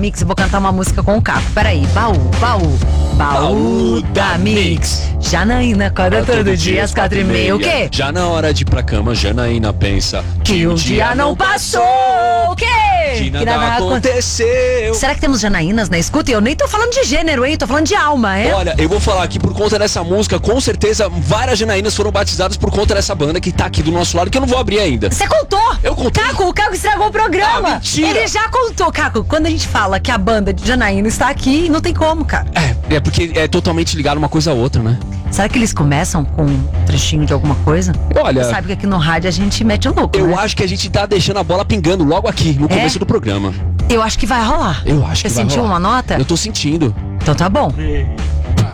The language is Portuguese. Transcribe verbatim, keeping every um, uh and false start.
Mix, eu vou cantar uma música com o Caco. Peraí, baú, baú, baú da Mix. Janaína acorda todo dia às quatro e meia. O quê? Já na hora de ir pra cama, Janaína pensa Que um dia não passou. O quê? Que nada, nada aconteceu. Será que temos Janaínas na escuta? E eu nem tô falando de gênero, hein? Tô falando de alma, é? Olha, eu vou falar aqui por conta dessa música, com certeza várias Janaínas foram batizadas por conta dessa banda que tá aqui do nosso lado, que eu não vou abrir ainda. Você contou? Eu contei. Caco, o Caco estragou o programa. Ah, mentira. Ele já contou, Caco. Quando a gente fala que a banda de Janaína está aqui, não tem como, cara. É, é porque é totalmente ligado uma coisa a outra, né? Será que eles começam com um trechinho de alguma coisa? Olha, Você sabe que aqui no rádio a gente mete o louco, eu né? acho que a gente tá deixando a bola pingando logo aqui, no É? começo do programa. Eu acho que vai rolar. Eu acho Você que vai sentiu rolar. uma nota? Eu tô sentindo. Então tá bom.